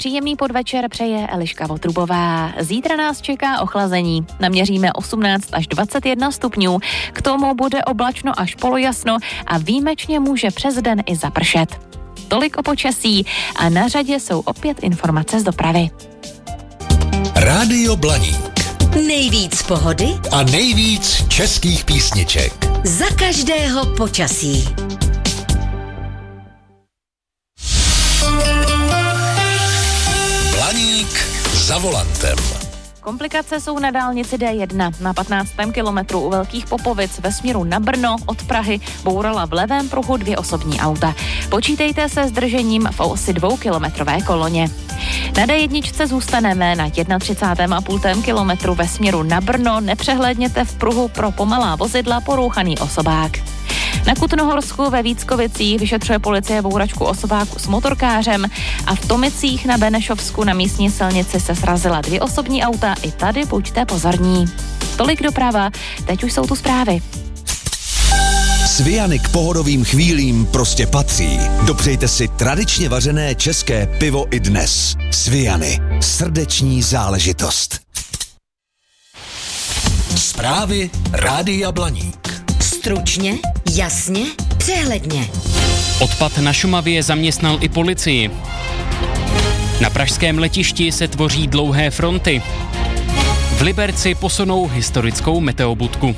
Příjemný podvečer přeje Eliška Votrubová. Zítra nás čeká ochlazení. Naměříme 18 až 21 stupňů. K tomu bude oblačno až polojasno a výjimečně může přes den i zapršet. Tolik o počasí a na řadě jsou opět informace z dopravy. Rádio Blaník. Nejvíc pohody a nejvíc českých písniček. Za každého počasí. Blaník za volantem. Komplikace jsou na dálnici D1. Na 15. kilometru u Velkých Popovic ve směru na Brno od Prahy bourala v levém pruhu 2 osobní auta. Počítejte se zdržením v asi 2kilometrové koloně. Na D1 zůstaneme na 31,5 kilometru ve směru na Brno. Nepřehlédněte v pruhu pro pomalá vozidla porouchaný osobák. Na Kutnohorsku ve Víckovicích vyšetřuje policie bouračku osobáku s motorkářem a v Tomicích na Benešovsku na místní silnici se srazila 2 osobní auta. I tady buďte pozorní. Tolik doprava, teď už jsou tu zprávy. Sviany k pohodovým chvílím prostě patří. Dopřejte si tradičně vařené české pivo i dnes. Sviany. Srdeční záležitost. Zprávy Rádia Blaník. Stručně, jasně, přehledně. Odpad na Šumavě zaměstnal i policii. Na pražském letišti se tvoří dlouhé fronty. V Liberci posunou historickou meteobudku.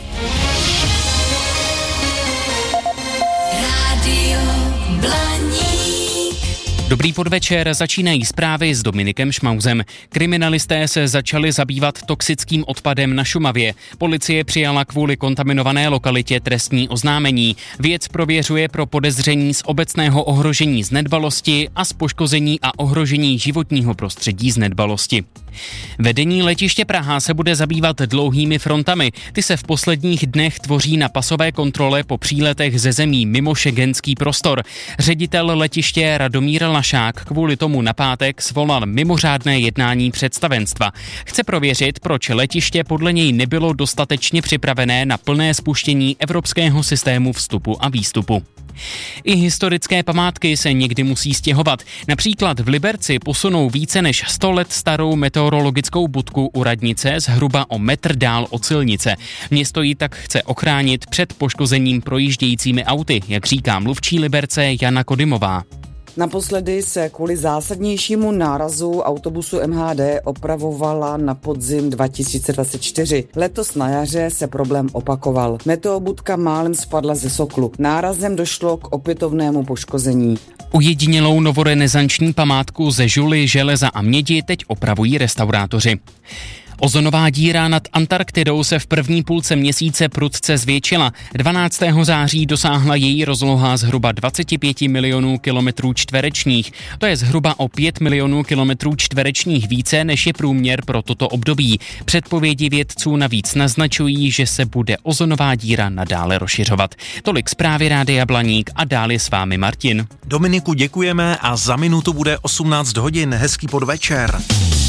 Rádio Blaník. Dobrý podvečer, začínají zprávy s Dominikem Šmauzem. Kriminalisté se začali zabývat toxickým odpadem na Šumavě. Policie přijala kvůli kontaminované lokalitě trestní oznámení. Věc prověřuje pro podezření z obecného ohrožení z nedbalosti a z poškození a ohrožení životního prostředí z nedbalosti. Vedení letiště Praha se bude zabývat dlouhými frontami. Ty se v posledních dnech tvoří na pasové kontrole po příletech ze zemí mimo schengenský prostor. Ředitel letiště Radomír Lašák kvůli tomu na pátek svolal mimořádné jednání představenstva. Chce prověřit, proč letiště podle něj nebylo dostatečně připravené na plné spuštění evropského systému vstupu a výstupu. I historické památky se někdy musí stěhovat. Například v Liberci posunou více než 100 let starou meteorologickou budku u radnice zhruba o metr dál od silnice. Město ji tak chce ochránit před poškozením projíždějícími auty, jak říká mluvčí Liberce Jana Kodymová. Naposledy se kvůli zásadnějšímu nárazu autobusu MHD opravovala na podzim 2024. Letos na jaře se problém opakoval. Meteobudka málem spadla ze soklu. Nárazem došlo k opětovnému poškození. Ujedinělou novorenesanční památku ze žuly, železa a mědi teď opravují restaurátoři. Ozonová díra nad Antarktidou se v první půlce měsíce prudce zvětšila. 12. září dosáhla její rozloha zhruba 25 milionů kilometrů čtverečních. To je zhruba o 5 milionů kilometrů čtverečních více, než je průměr pro toto období. Předpovědi vědců navíc naznačují, že se bude ozonová díra nadále rozšiřovat. Tolik zprávy Rádia Blaník a dál je s vámi Martin. Dominiku, děkujeme a za minutu bude 18 hodin. Hezký podvečer.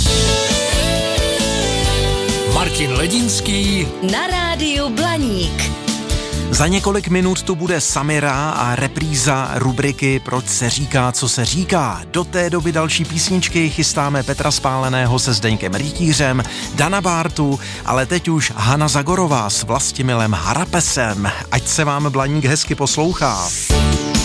Martin Ledinský Na rádiu Blaník. Za několik minut tu bude Samira a repríza rubriky Proč se říká, co se říká. Do té doby další písničky chystáme Petra Spáleného se Zdeňkem Rytířem, Dana Bártu, ale teď už Hana Zagorová s Vlastimilem Harapesem. Ať se vám Blaník hezky poslouchá.